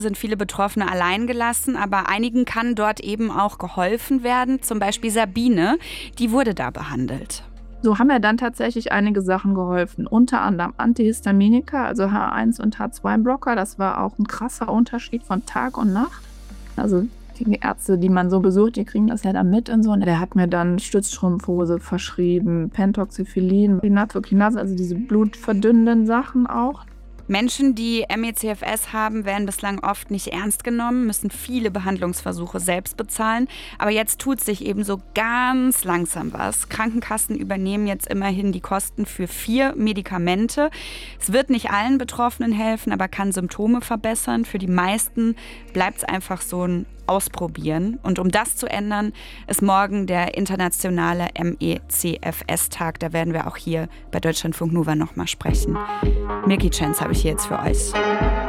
sind viele Betroffene allein gelassen, aber einigen kann dort eben auch geholfen werden. Zum Beispiel Sabine, die wurde da behandelt. So haben mir dann tatsächlich einige Sachen geholfen. Unter anderem Antihistaminika, also H1 und H2-Blocker. Das war auch ein krasser Unterschied von Tag und Nacht. Also die Ärzte, die man so besucht, die kriegen das ja dann mit und so. Und der hat mir dann Stützstrumpfhose verschrieben, Pentoxifillin, Natokinase, also diese blutverdünnenden Sachen auch. Menschen, die ME/CFS haben, werden bislang oft nicht ernst genommen, müssen viele Behandlungsversuche selbst bezahlen. Aber jetzt tut sich eben so ganz langsam was. Krankenkassen übernehmen jetzt immerhin die Kosten für 4 Medikamente. Es wird nicht allen Betroffenen helfen, aber kann Symptome verbessern. Für die meisten bleibt es einfach so ein Ausprobieren. Und um das zu ändern, ist morgen der internationale ME/CFS-Tag. Da werden wir auch hier bei Deutschlandfunk Nova nochmal sprechen. Milky Chance habe ich hier jetzt für euch.